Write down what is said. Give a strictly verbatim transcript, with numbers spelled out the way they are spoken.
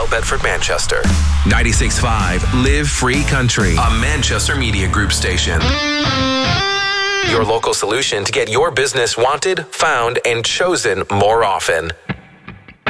Royal Bedford, Manchester. ninety-six point five Live Free Country, a Manchester Media Group station. Your local solution to get your business wanted, found, and chosen more often.